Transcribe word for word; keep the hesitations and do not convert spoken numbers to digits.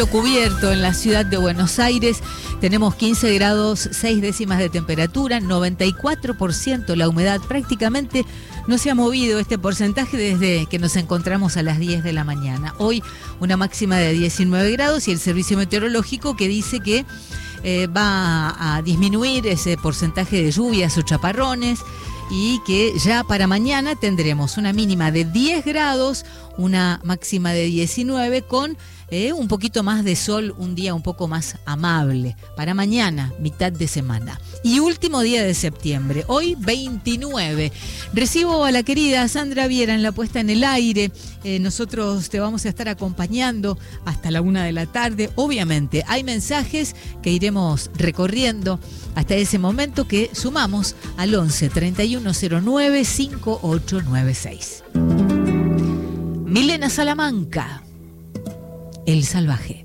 Cubierto en la ciudad de Buenos Aires, tenemos quince grados, seis décimas de temperatura, noventa y cuatro por ciento la humedad, prácticamente no se ha movido este porcentaje desde que nos encontramos a las diez de la mañana. Hoy una máxima de diecinueve grados y el servicio meteorológico que dice que eh, va a disminuir ese porcentaje de lluvias o chaparrones y que ya para mañana tendremos una mínima de diez grados, una máxima de diecinueve con Eh, un poquito más de sol, un día un poco más amable. Para mañana, mitad de semana. Y último día de septiembre, hoy veintinueve. Recibo a la querida Sandra Viera en la puesta en el aire. Eh, nosotros te vamos a estar acompañando hasta la una de la tarde. Obviamente, hay mensajes que iremos recorriendo hasta ese momento que sumamos al once, treinta y uno cero nueve, cincuenta y ocho noventa y seis. Milena Salamanca. El salvaje.